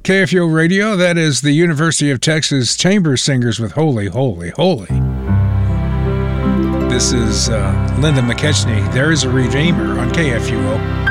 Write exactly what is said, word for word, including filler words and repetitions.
K F U O Radio, that is the University of Texas Chamber Singers with Holy, Holy, Holy. This is uh, Linda McKechnie. There is a Redeemer on K F U O.